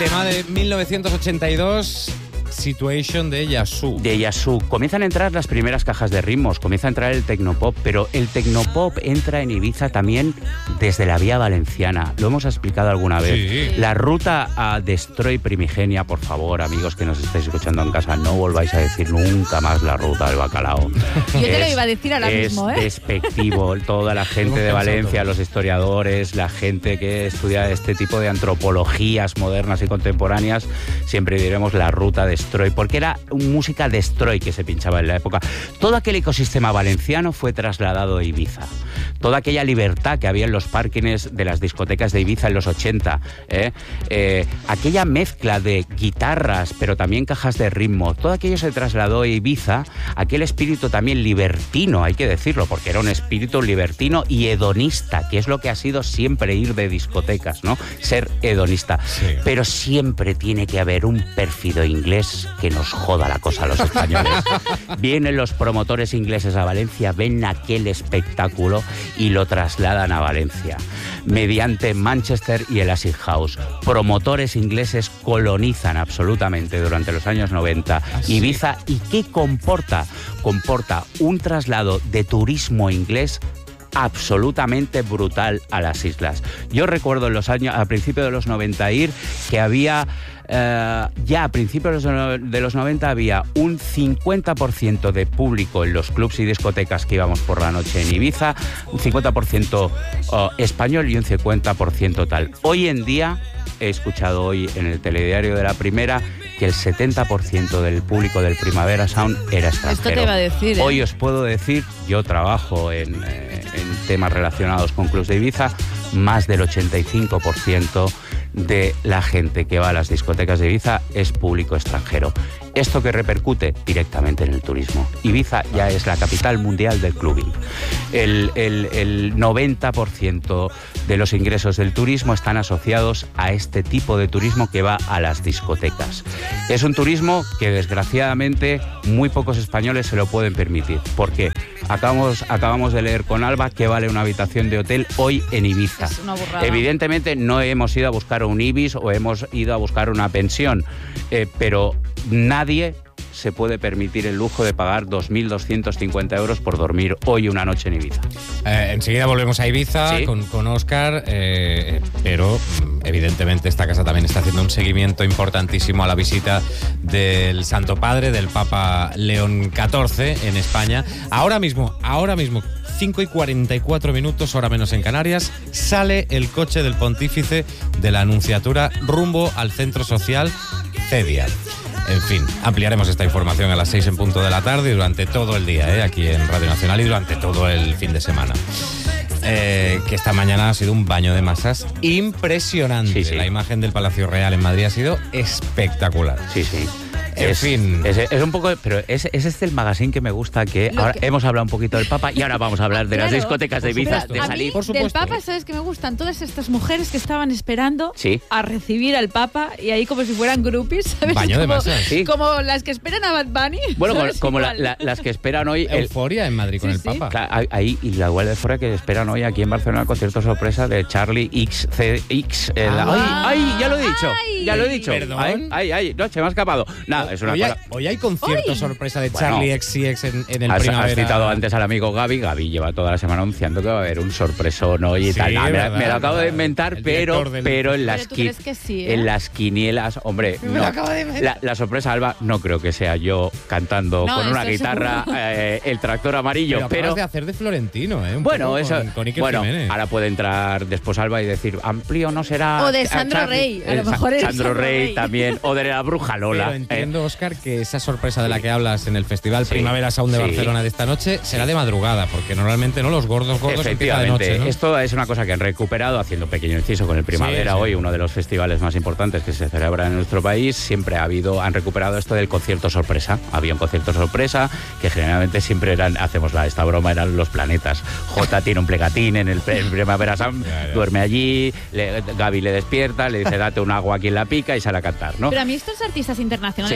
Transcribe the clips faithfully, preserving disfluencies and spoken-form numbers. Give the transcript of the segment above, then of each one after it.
Tema de mil novecientos ochenta y dos... Situation de Yazoo. De Yazoo. Comienzan a entrar las primeras cajas de ritmos, comienza a entrar el tecnopop, pero el tecnopop entra en Ibiza también desde la vía valenciana. Lo hemos explicado alguna vez. Sí. La ruta a Destroy Primigenia, por favor, amigos que nos estáis escuchando en casa, no volváis a decir nunca más la ruta del bacalao. Yo te lo iba a decir ahora es mismo, ¿eh? despectivo. Toda la gente de Valencia, los historiadores, la gente que estudia este tipo de antropologías modernas y contemporáneas, siempre diremos la ruta de Destroy, porque era música Destroy que se pinchaba en la época. Todo aquel ecosistema valenciano fue trasladado a Ibiza. Toda aquella libertad que había en los parkings de las discotecas de Ibiza en los ochenta, ¿eh? Eh, aquella mezcla de guitarras, pero también cajas de ritmo, todo aquello se trasladó a Ibiza, aquel espíritu también libertino, hay que decirlo, porque era un espíritu libertino y hedonista, que es lo que ha sido siempre ir de discotecas, ¿no? Ser hedonista. Sí. Pero siempre tiene que haber un pérfido inglés que nos joda la cosa a los españoles. Vienen los promotores ingleses a Valencia, ven aquel espectáculo y lo trasladan a Valencia mediante Manchester y el Acid House. Promotores ingleses colonizan absolutamente durante los años noventa ¿Ah, Ibiza. ¿Y qué comporta? Comporta un traslado de turismo inglés absolutamente brutal a las islas. Yo recuerdo en los años, a principios de los noventa ir que había Uh, ya a principios de los noventa había un cincuenta por ciento de público en los clubs y discotecas que íbamos por la noche en Ibiza, un cincuenta por ciento uh, español y un cincuenta por ciento tal. Hoy en día, he escuchado hoy en el telediario de La Primera que el setenta por ciento del público del Primavera Sound era extranjero. Esto te iba a decir, ¿eh? Hoy os puedo decir, yo trabajo en, eh, en temas relacionados con clubs de Ibiza, más del ochenta y cinco por ciento de la gente que va a las discotecas de Ibiza es público extranjero. Esto que repercute directamente en el turismo. Ibiza ya es la capital mundial del clubbing. El, el, el noventa por ciento de los ingresos del turismo están asociados a este tipo de turismo que va a las discotecas. Es un turismo que desgraciadamente muy pocos españoles se lo pueden permitir. ¿Por qué? Acabamos, acabamos de leer con Alba que vale una habitación de hotel hoy en Ibiza. Es una burrada. Evidentemente no hemos ido a buscar un Ibis o hemos ido a buscar una pensión, eh, pero nadie se puede permitir el lujo de pagar dos mil doscientos cincuenta euros por dormir hoy una noche en Ibiza. Eh, enseguida volvemos a Ibiza, ¿sí?, con, con Óscar, eh, pero evidentemente esta casa también está haciendo un seguimiento importantísimo a la visita del Santo Padre, del Papa León catorce en España. Ahora mismo, ahora mismo, cinco y cuarenta y cuatro minutos, hora menos en Canarias, sale el coche del pontífice de la Anunciatura rumbo al centro social Cedia. En fin, ampliaremos esta información a las seis en punto de la tarde y durante todo el día, ¿eh? Aquí en Radio Nacional y durante todo el fin de semana. Eh, que esta mañana ha sido un baño de masas impresionante. Sí, sí. La imagen del Palacio Real en Madrid ha sido espectacular. Sí, sí. En es, fin. Es, es un poco, pero es, es este el magazine que me gusta, que Lo ahora que- hemos hablado un poquito del Papa y ahora vamos a hablar de Claro, las discotecas de por Ibiza, supuesto. de A mí, salir. Por del supuesto. Papa, ¿sabes que me gustan? Todas estas mujeres que estaban esperando Sí. a recibir al Papa y ahí como si fueran groupies, ¿sabes? Baño de como, masas. Sí. como las que esperan a Bad Bunny. Bueno, como, ¿sabes? como la- Igual. la- las que esperan hoy... el- Euforia en Madrid con Sí, el sí. Papa. Claro, hay- ahí y la Guardia de Fuera que esperan hoy aquí en Barcelona el concierto sorpresa de Charlie X C X. el- Ah. ay, ay, ya lo he dicho, Ay. ya lo he dicho. Perdón. Ay, ay, ay, no, se me ha escapado. Nada, es una hoy, cosa... hay, hoy hay concierto Hoy. sorpresa de Bueno, Charlie X C X en, en el Has, Primavera. has citado antes al amigo Gaby. Gaby lleva toda la semana anunciando que va a haber un sorpresón hoy y Sí, tal. Nah, me, verdad, me lo acabo de verdad. inventar, El pero, director del- pero en las Pero tú qui- crees que sí, ¿eh? en las quinielas, hombre, Me no. lo acabo de inventar. la, la sorpresa, Alba, no creo que sea yo cantando No, con una eso guitarra seguro. eh, el tractor amarillo, Pero, pero, acabas de hacer de Florentino, ¿eh? Un bueno, poco eso, con, con Iker bueno, Jiménez. ahora puede entrar después Alba y decir, amplio no será. O de a Sandro Charlie". Rey, a lo Eh, Sa- mejor eres Sandro Sandro Rey, Rey. también, o de la bruja Lola. Pero entiendo, eh. Óscar, que esa sorpresa de la que hablas en el Festival Sí, Primavera Sound de sí. Barcelona de esta noche será de madrugada, porque normalmente no los gordos gordos empiezan de Efectivamente, noche, ¿no? esto es una cosa que han recuperado haciendo un pequeño inciso con el Primavera Sí, sí. hoy, uno de los festivales más importantes que se celebra en nuestro país. Siempre ha habido, han recuperado esto del concierto sorpresa. Había un concierto sorpresa que generalmente siempre eran, hacemos la, esta broma, eran los planetas. Jota tiene un plegatín en el, pre- el Primavera Sound, Ya, ya. duerme allí, le- Gaby le despierta, le dice date un agua aquí en la pica y sale a cantar, ¿no? Pero a mí estos artistas internacionales,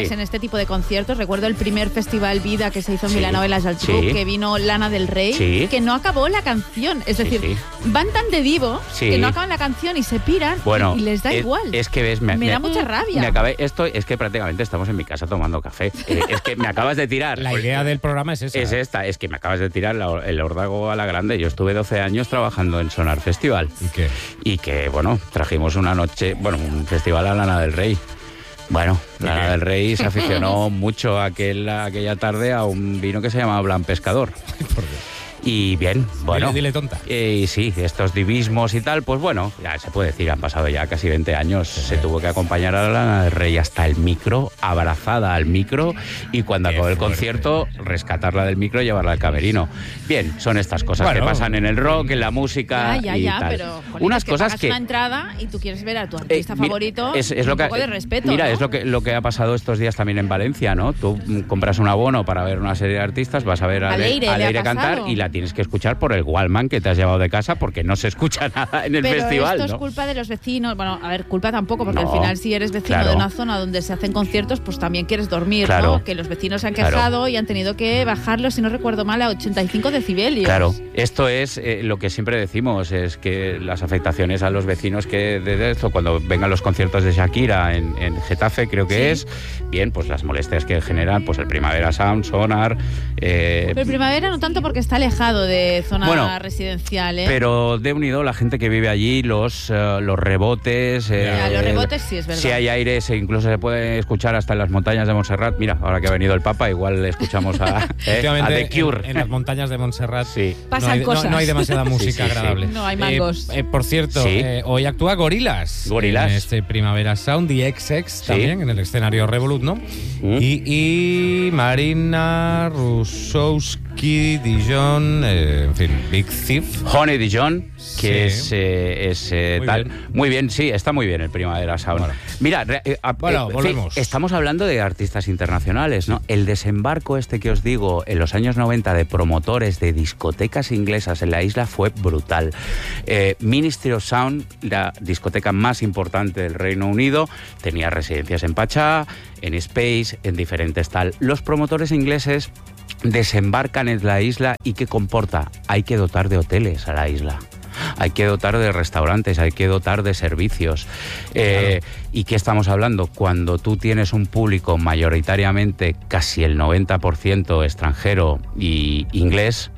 pues en este tipo de conciertos. Recuerdo el primer festival Vida que se hizo en Sí. Vilanova y la Geltrú, Sí. que vino Lana del Rey, Sí. que no acabó la canción. Es Sí, decir, sí. van tan de divo Sí. que no acaban la canción y se piran Bueno, y, y les da es, igual. Es que ves, me, Me da mucha rabia. Me acabé, esto es que prácticamente estamos en mi casa tomando café. Eh, es que me acabas de tirar. La idea del programa es esa. Es esta, es que me acabas de tirar la- el órdago a la grande. Yo estuve doce años trabajando en Sonar Festival. ¿Y qué? Y que, bueno, trajimos una noche, bueno, un festival a Lana del Rey. Bueno, Lana del Rey se aficionó mucho aquel, aquella tarde a un vino que se llamaba Blanc Pescador. Por Dios. Y bien, bueno. Dile, dile tonta. Eh, y sí, estos divismos y tal, pues bueno, ya se puede decir, han pasado ya casi veinte años. Se tuvo que acompañar a Lana del Rey hasta el micro, abrazada al micro, y cuando Qué acabó el fuerte. concierto, rescatarla del micro y llevarla al camerino. Bien, son estas cosas Bueno. que pasan en el rock, en la música Ya, ya, y ya, tal. pero jolín, Unas es que cosas pagas que... una entrada y tú quieres ver a tu Eh, artista mira, favorito, es, es lo un que, poco de respeto, Mira, ¿no? es lo que, lo que ha pasado estos días también en Valencia, ¿no? Tú mm, compras un abono para ver una serie de artistas, vas a ver a A Le- Leire a le ha Leire cantar pasado. y la tienes que escuchar por el Wallman que te has llevado de casa porque no se escucha nada en el Pero festival, esto es ¿no? culpa de los vecinos. Bueno, a ver, culpa tampoco, porque No, al final si eres vecino claro. de una zona donde se hacen conciertos, pues también quieres dormir, Claro. ¿no? Que los vecinos se han Claro. quejado y han tenido que bajarlo, si no recuerdo mal, a ochenta y cinco decibelios. Claro, esto es eh, lo que siempre decimos, es que las afectaciones a los vecinos que de de esto, cuando vengan los conciertos de Shakira en, en Getafe, creo que Sí. es, bien, pues las molestias que generan, pues el Primavera Sound, Sonar... eh, Pero primavera no tanto porque está alejado de zona Bueno, residencial, ¿eh? Pero de unido la gente que vive allí, los, eh, los rebotes... eh, Ya, los rebotes sí, es verdad. Si hay aire, se, incluso se puede escuchar hasta en las montañas de Montserrat. Mira, ahora que ha venido el Papa, igual le escuchamos a, eh, a Últimamente, The Cure. En, en las montañas de Montserrat Sí. Pasan no, hay, no- cosas. no hay demasiada música Sí, sí, sí. agradable. No hay mangos. Eh, eh, por cierto, Sí. eh, hoy actúa Gorillaz. Gorillaz. En este Primavera Sound, The X X Sí. también, en el escenario Revolut, ¿no? Mm. Y, y Marina Rusowski, Dijon, eh, en fin, Big Thief. Honey Dijon, que Sí. es, eh, es eh, Muy tal. bien. Muy bien, sí, está muy bien el Primavera Sound. Bueno. Mira, re- eh, a- Bueno, eh, volvemos. sí, estamos hablando de artistas internacionales, ¿no? El desembarco este que os digo en los años noventa de promotores de discotecas inglesas en la isla fue brutal. Eh, Ministry of Sound, la discoteca más importante del Reino Unido, tenía residencias en Pachá, en Space, en diferentes tal. Los promotores ingleses desembarcan en la isla y ¿qué comporta? Hay que dotar de hoteles a la isla. Hay que dotar de restaurantes, hay que dotar de servicios. Eh, ¿Y qué estamos hablando? Cuando tú tienes un público mayoritariamente casi el noventa por ciento extranjero y inglés,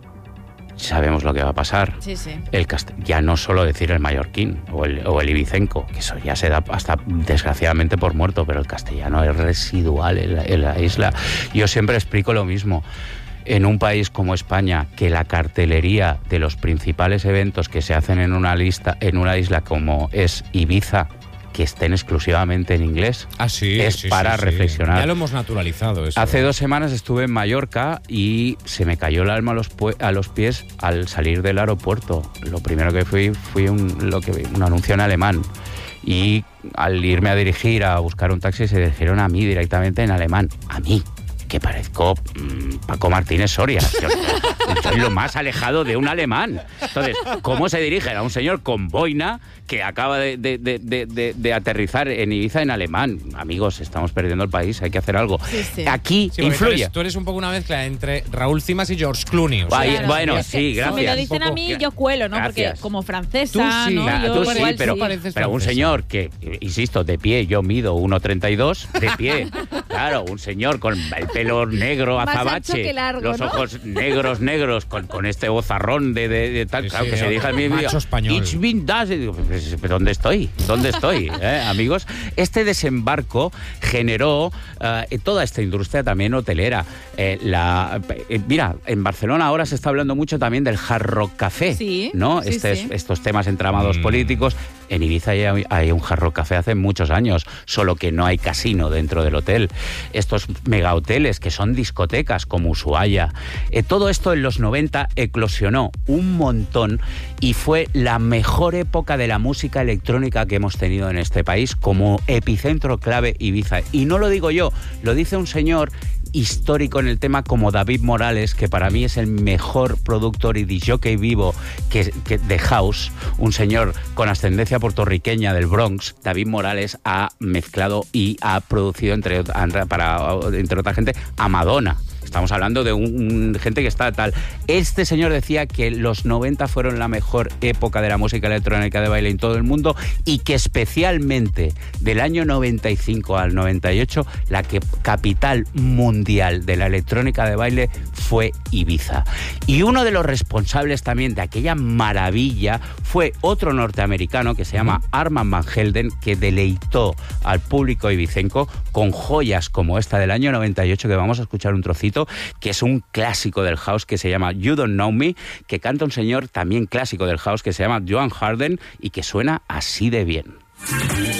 sabemos lo que va a pasar. Sí, sí. El cast- ya no solo decir el mallorquín o el, o el ibicenco, que eso ya se da hasta desgraciadamente por muerto, pero el castellano es residual en la, en la isla. Yo siempre explico lo mismo. En un país como España, que la cartelería de los principales eventos que se hacen en una lista, en una isla como es Ibiza, que estén exclusivamente en inglés, Ah, sí, es sí, para sí, sí. reflexionar. Ya lo hemos naturalizado eso. Hace dos semanas estuve en Mallorca y se me cayó el alma a los, pue- a los pies al salir del aeropuerto. Lo primero que fui fue un, lo que, vi, un anuncio en alemán. Y al irme a dirigir a buscar un taxi se dirigieron a mí directamente en alemán. A mí, que parezco mmm, Paco Martínez Soria. Yo, soy lo más alejado de un alemán. Entonces, ¿cómo se dirigen a un señor con boina que acaba de, de, de, de, de, de aterrizar en Ibiza en alemán? Amigos, estamos perdiendo el país, hay que hacer algo. Sí, sí. Aquí Sí, porque tú influye. eres, tú eres un poco una mezcla entre Raúl Cimas y George Clooney. o sea, Ay, Claro, bueno, es que sí, Si gracias. me lo dicen a mí, yo cuelo, ¿no? Gracias. Porque como francesa, Tú sí, ¿no? Claro, Yo tú sí, igual pero, sí. pareces pero un francesa. señor que, insisto, de pie, yo mido uno treinta y dos, de pie. Claro, un señor con el pelo negro Más azabache, ancho que largo, los ¿no? ojos negros, negros, con, con este bozarrón de, de, de tal, Sí, claro, sí, que se eh, dirige al mismo. macho español. Ich bin das. Y digo, pues, pues, ¿dónde estoy? ¿Dónde estoy? ¿Eh, amigos? Este desembarco generó eh, toda esta industria también hotelera. Eh, la, eh, mira, en Barcelona ahora se está hablando mucho también del Hard Rock Café, Sí, ¿no? sí, Este sí. es- estos temas entramados Mm. políticos. En Ibiza hay, hay un Hard Rock Café hace muchos años, solo que no hay casino dentro del hotel. Estos mega hoteles que son discotecas como Ushuaia. Eh, todo esto en los noventa eclosionó un montón y fue la mejor época de la música electrónica que hemos tenido en este país como epicentro clave Ibiza. Y no lo digo yo, lo dice un señor histórico en el tema como David Morales, que para mí es el mejor productor y disjockey vivo que, que de house, un señor con ascendencia puertorriqueña del Bronx. David Morales ha mezclado y ha producido, entre, para, entre otra gente, a Madonna. Estamos hablando de un, un gente que está tal. Este señor decía que los noventa fueron la mejor época de la música electrónica de baile en todo el mundo y que especialmente del año noventa y cinco al noventa y ocho la que, capital mundial de la electrónica de baile fue Ibiza. Y uno de los responsables también de aquella maravilla fue otro norteamericano que se llama Armand Van Helden, que deleitó al público ibicenco con joyas como esta del año noventa y ocho, que vamos a escuchar un trocito, que es un clásico del house que se llama You Don't Know Me, que canta un señor también clásico del house que se llama Joan Harden y que suena así de bien.